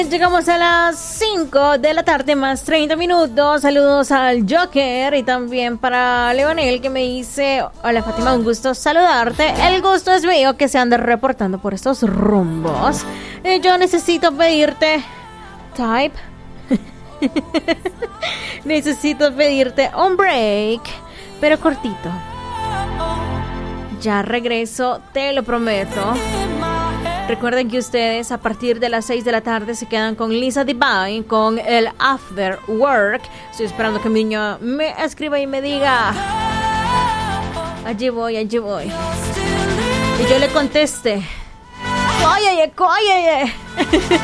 Llegamos a las 5 de la tarde más 30 minutos. Saludos al Joker y también para Leonel que me dice: hola Fátima, un gusto saludarte. El gusto es mío que se ande reportando por estos rumbos. Yo necesito pedirte type. Necesito pedirte un break, pero cortito. Ya regreso, te lo prometo. Recuerden que ustedes a partir de las 6 de la tarde se quedan con Lisa Divine con el After Work. Estoy esperando que mi niño me escriba y me diga: allí voy, allí voy. Y yo le conteste: cólleye, cólleye.